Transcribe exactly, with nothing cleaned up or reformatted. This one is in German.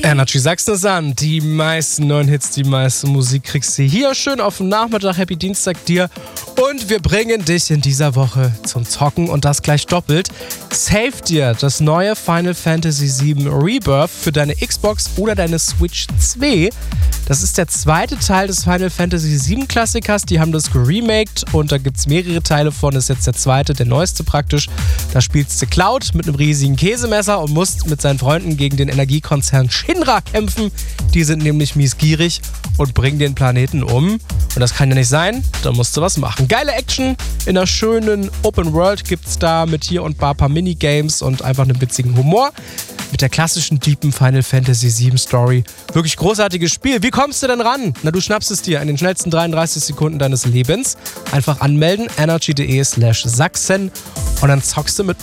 Energy Sachsen ist an. Die meisten neuen Hits, die meiste Musik kriegst du hier schön auf dem Nachmittag. Happy Dienstag dir. Und wir bringen dich in dieser Woche zum Zocken und das gleich doppelt. Save dir das neue Final Fantasy sieben Rebirth für deine Xbox oder deine Switch zwei. Das ist der zweite Teil des Final Fantasy sieben Klassikers. Die haben das geremaked und da gibt es mehrere Teile von. Das ist jetzt der zweite, der neueste praktisch. Da spielst du Cloud mit einem riesigen Käsemesser und musst mit seinen Freunden gegen den Energiekonzern Shinra kämpfen. Die sind nämlich miesgierig und bringen den Planeten um. Und das kann ja nicht sein, da musst du was machen. Geile Action in einer schönen Open World gibt's da mit hier und ein paar Minigames und einfach einem witzigen Humor. Mit der klassischen, deepen Final Fantasy sieben Story. Wirklich großartiges Spiel. Wie kommst du denn ran? Na, du schnappst es dir in den schnellsten dreiunddreißig Sekunden deines Lebens. Einfach anmelden, energy.de slash Sachsen und dann zockst du mit